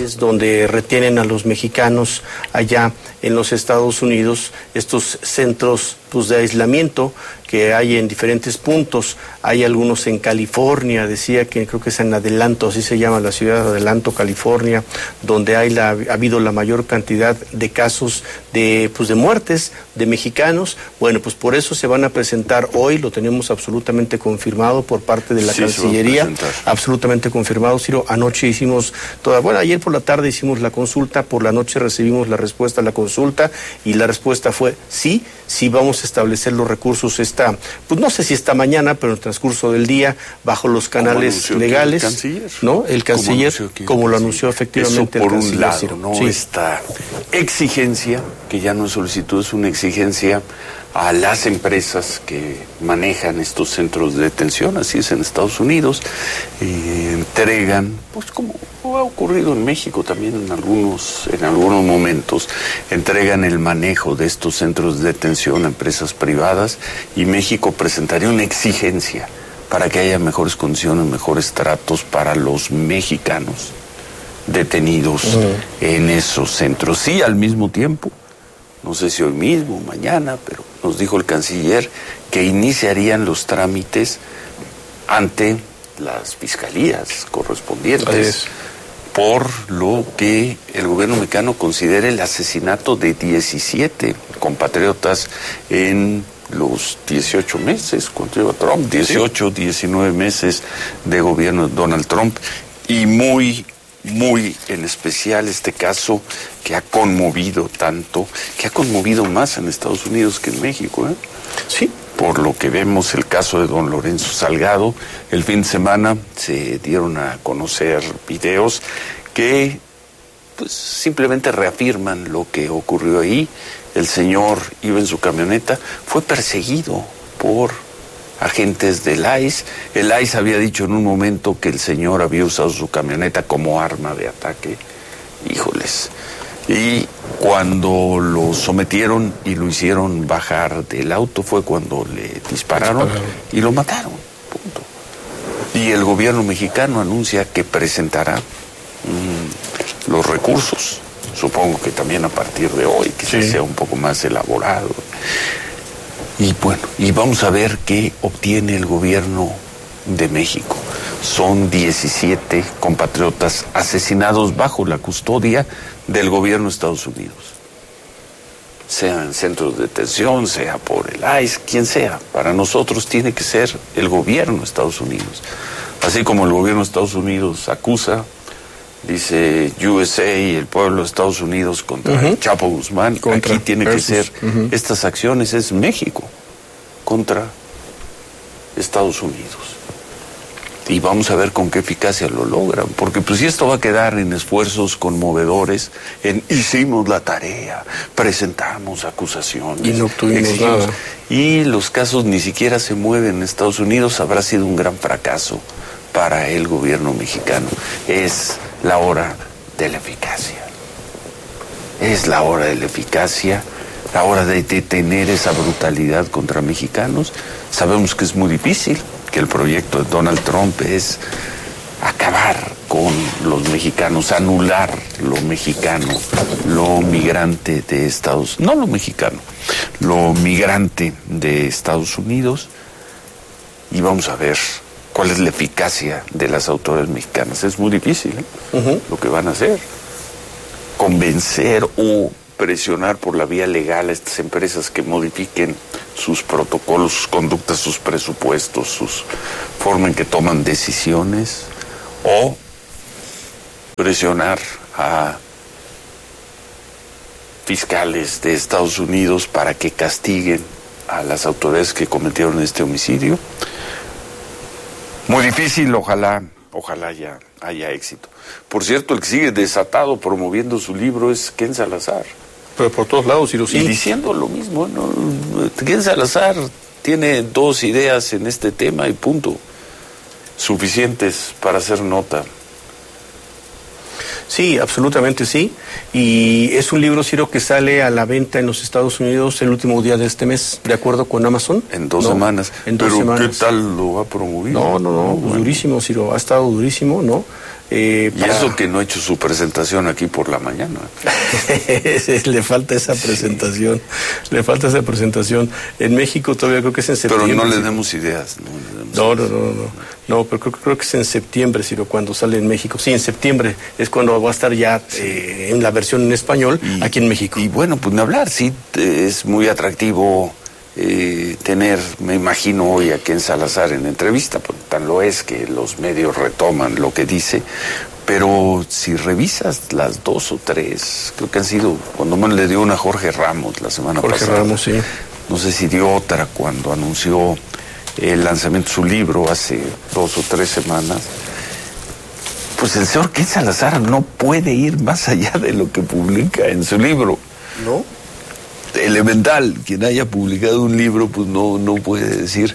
cárceles donde retienen a los mexicanos allá en los Estados Unidos, estos centros pues, de aislamiento que hay en diferentes puntos. Hay algunos en California, decía que creo que es en Adelanto, así se llama la ciudad de Adelanto, California, donde ha habido la mayor cantidad de casos de muertes de mexicanos. Bueno, pues por eso se van a presentar hoy, lo tenemos absolutamente confirmado por parte de la Cancillería, absolutamente confirmado, Ciro. Anoche hicimos ayer por la tarde hicimos la consulta, por la noche recibimos la respuesta a la consulta y la respuesta fue sí vamos a establecer los recursos pues no sé si esta mañana, pero en el transcurso del día, bajo los canales legales, el canciller, como lo anunció efectivamente el canciller. Eso por un lado, ¿no? Sí. Esta exigencia, que ya no es solicitud, es una exigencia a las empresas que manejan estos centros de detención, así es en Estados Unidos, entregan, pues como ha ocurrido en México también en algunos momentos, entregan el manejo de estos centros de detención a empresas privadas, y México presentaría una exigencia para que haya mejores condiciones, mejores tratos para los mexicanos detenidos en esos centros. Sí, al mismo tiempo, no sé si hoy mismo, mañana, pero nos dijo el canciller que iniciarían los trámites ante las fiscalías correspondientes por lo que el gobierno mexicano considera el asesinato de 17 compatriotas en los 18 meses, cuando lleva Trump, 18, 19 meses de gobierno de Donald Trump, y muy en especial este caso que ha conmovido tanto, que ha conmovido más en Estados Unidos que en México, ¿eh? Sí. Por lo que vemos el caso de don Lorenzo Salgado, el fin de semana se dieron a conocer videos que pues simplemente reafirman lo que ocurrió ahí. El señor iba en su camioneta, fue perseguido por agentes del ICE. El ICE había dicho en un momento que el señor había usado su camioneta como arma de ataque. Híjoles. Y cuando lo sometieron y lo hicieron bajar del auto fue cuando le dispararon y lo mataron. Punto. Y el gobierno mexicano anuncia que presentará los recursos. Supongo que también a partir de hoy, quizás sea un poco más elaborado. Y bueno, y vamos a ver qué obtiene el gobierno de México. Son 17 compatriotas asesinados bajo la custodia del gobierno de Estados Unidos. Sea en centros de detención, sea por el ICE, quien sea. Para nosotros tiene que ser el gobierno de Estados Unidos. Así como el gobierno de Estados Unidos acusa, dice USA y el pueblo de Estados Unidos contra el Chapo Guzmán, aquí tiene que ser, estas acciones es México contra Estados Unidos. Y vamos a ver con qué eficacia lo logran, porque pues si esto va a quedar en esfuerzos conmovedores, en hicimos la tarea, presentamos acusaciones, y no obtuvimos nada, y los casos ni siquiera se mueven en Estados Unidos, habrá sido un gran fracaso para el gobierno mexicano. Es la hora de la eficacia. Es la hora de la eficacia, la hora de detener esa brutalidad contra mexicanos. Sabemos que es muy difícil, que el proyecto de Donald Trump es acabar con los mexicanos, anular lo mexicano, lo migrante de Estados... No lo mexicano, lo migrante de Estados Unidos. Y vamos a ver cuál es la eficacia de las autoridades mexicanas. Es muy difícil, lo que van a hacer. Convencer o presionar por la vía legal a estas empresas que modifiquen sus protocolos, sus conductas, sus presupuestos, sus forma en que toman decisiones, o presionar a fiscales de Estados Unidos para que castiguen a las autoridades que cometieron este homicidio. Muy difícil, ojalá ya haya éxito. Por cierto, el que sigue desatado promoviendo su libro es Ken Salazar. Pero por todos lados, Ciro, sí. Y diciendo lo mismo, ¿no? Ken Salazar tiene 2 ideas en este tema y punto. Suficientes para hacer nota. Sí, absolutamente sí. Y es un libro, Ciro, que sale a la venta en los Estados Unidos el último día de este mes, de acuerdo con Amazon. En 2 semanas. En 2 semanas. ¿Qué tal lo ha promovido? No, bueno. Durísimo, Ciro. Ha estado durísimo, ¿no? Y eso que no ha hecho su presentación aquí por la mañana. Le falta esa presentación. Sí. Le falta esa presentación. En México todavía creo que es en septiembre. Pero no le demos ideas. No, pero creo que es en septiembre, Ciro, cuando sale en México. Sí, en septiembre es cuando va a estar ya en la versión en español aquí en México. Y bueno, pues ni hablar, sí, es muy atractivo tener, me imagino hoy a Ken Salazar en entrevista, pues tan lo es que los medios retoman lo que dice, pero si revisas las 2 o 3, creo que han sido, cuando me le dio una a Jorge Ramos la semana pasada. Jorge Ramos, sí. No sé si dio otra cuando anunció el lanzamiento de su libro hace 2 o 3 semanas. Pues el señor Ken Salazar no puede ir más allá de lo que publica en su libro. ¿No? Elemental, quien haya publicado un libro, pues no puede decir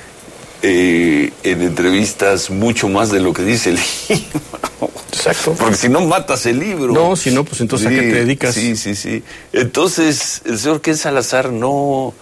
en entrevistas mucho más de lo que dice el libro. Exacto. Porque si no matas el libro. No, si no, pues entonces sí, ¿a qué te dedicas? Sí. Entonces, el señor Ken Salazar no...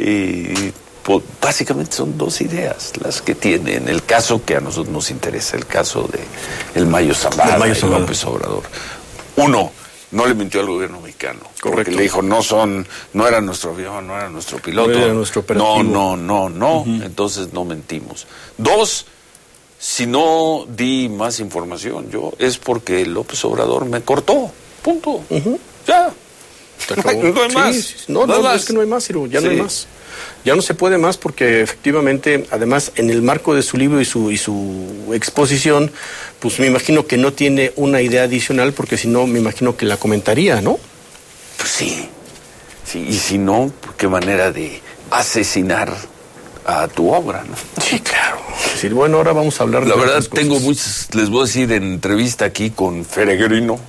básicamente son 2 ideas las que tiene en el caso que a nosotros nos interesa, el caso de el Mayo Zambada y López Obrador. 1, no le mintió al gobierno mexicano. Correcto. Porque le dijo, no era nuestro avión, no era nuestro piloto. No era nuestro operativo. No. Entonces no mentimos. 2, si no di más información es porque López Obrador me cortó. Punto. Ya. No hay más. Sí. No, es que no hay más, Ciro, ya no hay más. Ya no se puede más porque efectivamente, además, en el marco de su libro y su exposición, pues me imagino que no tiene una idea adicional porque si no, me imagino que la comentaría, ¿no? Pues sí, y si no, qué manera de asesinar a tu obra, ¿no? Sí, claro. Sí, bueno, ahora vamos a hablar de... La verdad, tengo muchas, les voy a decir en entrevista aquí con Feregrino,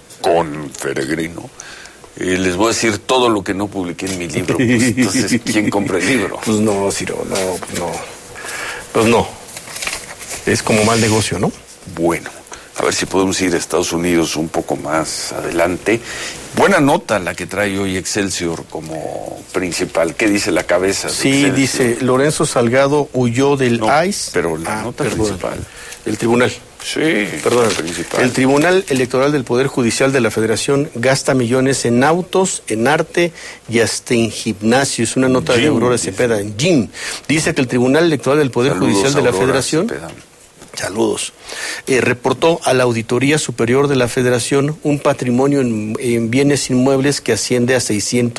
les voy a decir todo lo que no publiqué en mi libro, pues, entonces, ¿quién compra el libro? Pues no, Ciro, pues no. Es como mal negocio, ¿no? Bueno, a ver si podemos ir a Estados Unidos un poco más adelante. Buena nota la que trae hoy Excelsior como principal. ¿Qué dice la cabeza? Sí, dice, Lorenzo Salgado huyó del ICE. Pero la nota principal. El tribunal. Sí, perdón. El Tribunal Electoral del Poder Judicial de la Federación gasta millones en autos, en arte y hasta en gimnasio. Es una nota de Aurora Cepeda, en gym. Dice que el Tribunal Electoral del Poder Judicial de la Federación... Saludos. Reportó a la Auditoría Superior de la Federación un patrimonio en bienes inmuebles que asciende a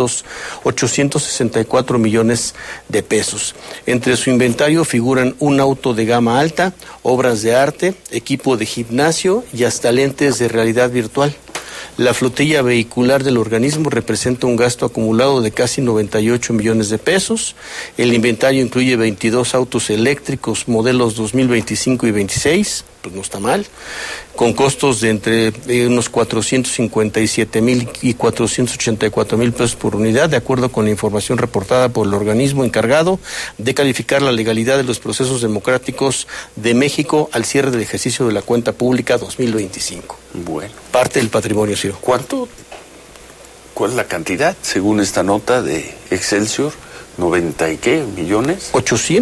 864 millones de pesos. Entre su inventario figuran un auto de gama alta, obras de arte, equipo de gimnasio y hasta lentes de realidad virtual. La flotilla vehicular del organismo representa un gasto acumulado de casi 98 millones de pesos. El inventario incluye 22 autos eléctricos modelos 2025 y 26, pues no está mal, con costos de entre unos 457,000 y 484,000 pesos por unidad, de acuerdo con la información reportada por el organismo encargado de calificar la legalidad de los procesos democráticos de México al cierre del ejercicio de la cuenta pública 2025. Bueno. Parte del patrimonio, Ciro. ¿Cuál es la cantidad, según esta nota de Excelsior? ¿90 y qué millones?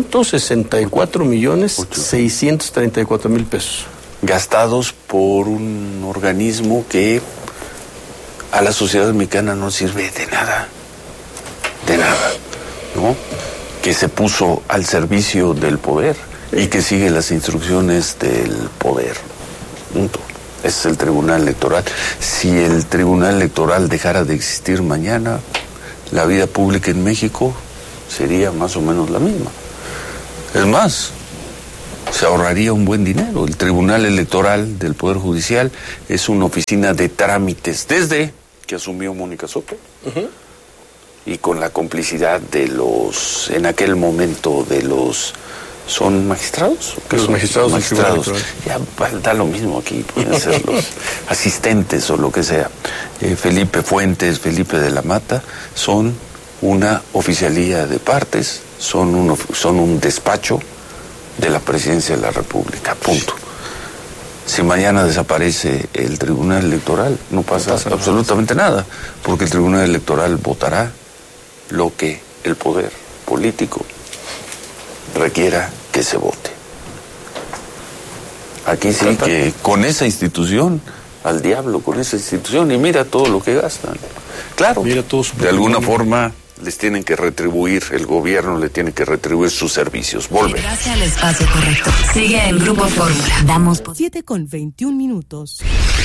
864,634,000 pesos. Gastados por un organismo que a la sociedad mexicana no sirve de nada, ¿no? Que se puso al servicio del poder y que sigue las instrucciones del poder. Punto. Ese es el Tribunal Electoral. Si el Tribunal Electoral dejara de existir mañana, la vida pública en México sería más o menos la misma. Es más, se ahorraría un buen dinero. El Tribunal Electoral del Poder Judicial es una oficina de trámites desde que asumió Mónica Soto y con la complicidad de los, en aquel momento, de los... ¿Son magistrados? Los magistrados. Ya da lo mismo aquí, pueden ser los asistentes o lo que sea. Felipe Fuentes, Felipe de la Mata, son una oficialía de partes, son un despacho de la Presidencia de la República, punto. Si mañana desaparece el Tribunal Electoral, no pasa absolutamente nada, porque el Tribunal Electoral votará lo que el poder político requiera que se vote. Aquí sí que con esa institución, al diablo con esa institución, y mira todo lo que gastan. Claro, mira todo su de alguna forma les tienen que retribuir, el gobierno le tiene que retribuir sus servicios. Volve. Gracias al espacio correcto. Sigue en Grupo Fórmula. Damos 7:21.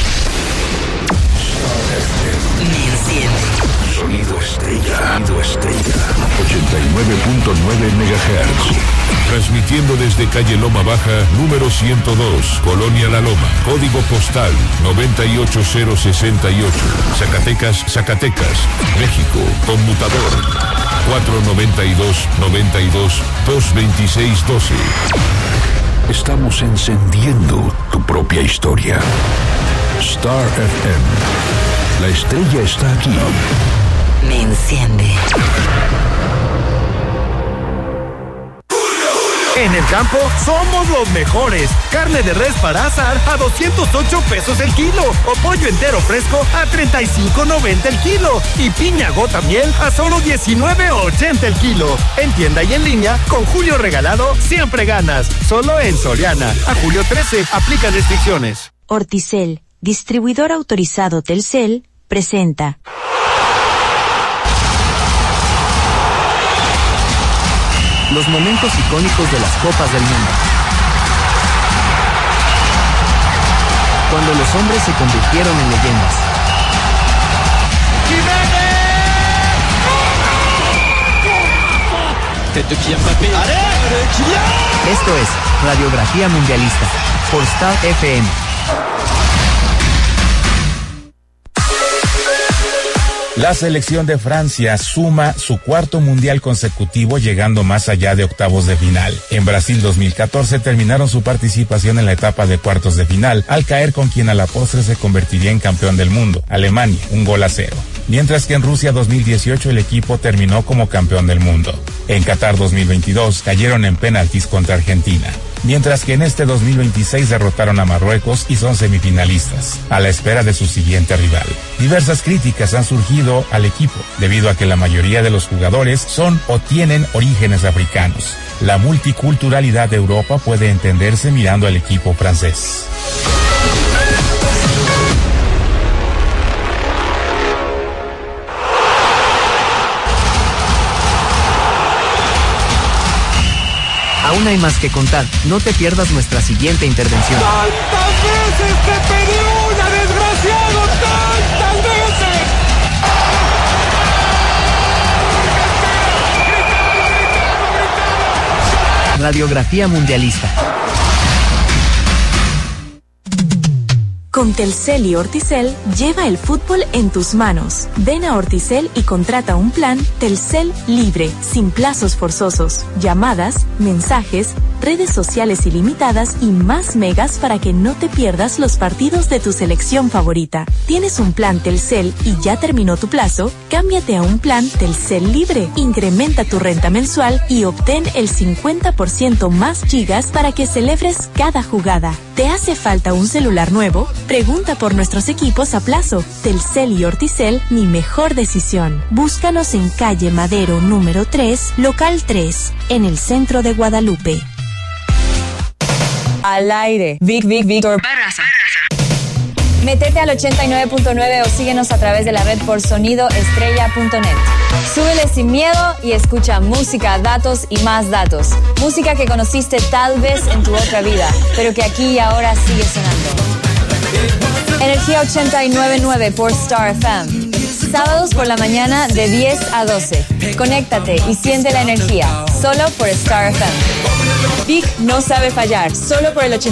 Me enciende. Sonido estrella. 89.9 MHz. Transmitiendo desde calle Loma Baja, número 102, Colonia La Loma, código postal 98068, Zacatecas, México, conmutador 492-92-226-12. Estamos encendiendo tu propia historia. Star FM. La estrella está aquí. Me enciende. En el campo somos los mejores. Carne de res para asar a 208 pesos el kilo. O pollo entero fresco a 35.90 el kilo. Y piña gota miel a solo 19.80 el kilo. En tienda y en línea, con Julio Regalado, siempre ganas. Solo en Soriana. A julio 13, aplica restricciones. Orticel, distribuidor autorizado Telcel, presenta. Los momentos icónicos de las Copas del Mundo. Cuando los hombres se convirtieron en leyendas. Esto es Radiografía Mundialista por Star FM. La selección de Francia suma su cuarto mundial consecutivo, llegando más allá de octavos de final. En Brasil 2014 terminaron su participación en la etapa de cuartos de final, al caer con quien a la postre se convertiría en campeón del mundo, Alemania, 1-0. Mientras que en Rusia 2018 el equipo terminó como campeón del mundo. En Qatar 2022 cayeron en penaltis contra Argentina. Mientras que en este 2026 derrotaron a Marruecos y son semifinalistas, a la espera de su siguiente rival. Diversas críticas han surgido al equipo, debido a que la mayoría de los jugadores son o tienen orígenes africanos. La multiculturalidad de Europa puede entenderse mirando al equipo francés. Aún hay más que contar. No te pierdas nuestra siguiente intervención. ¡Tantas veces te pedí una, desgraciado! ¡Tantas veces! Radiografía Mundialista. Con Telcel y Orticel, lleva el fútbol en tus manos. Ven a Orticel y contrata un plan Telcel libre, sin plazos forzosos, llamadas, mensajes, redes sociales ilimitadas y más megas para que no te pierdas los partidos de tu selección favorita. ¿Tienes un plan Telcel y ya terminó tu plazo? Cámbiate a un plan Telcel libre. Incrementa tu renta mensual y obtén el 50% más gigas para que celebres cada jugada. ¿Te hace falta un celular nuevo? Pregunta por nuestros equipos a plazo. Telcel y Orticel, mi mejor decisión. Búscanos en calle Madero número 3, local 3, en el centro de Guadalupe. Al aire. Víctor Barraza. Métete al 89.9 o síguenos a través de la red por sonidoestrella.net. Súbele sin miedo y escucha música, datos y más datos. Música que conociste tal vez en tu otra vida, pero que aquí y ahora sigue sonando. Energía 89.9 por Star FM. Sábados por la mañana de 10 a 12. Conéctate y siente la energía, solo por Star FM. Vic no sabe fallar, solo por el 89.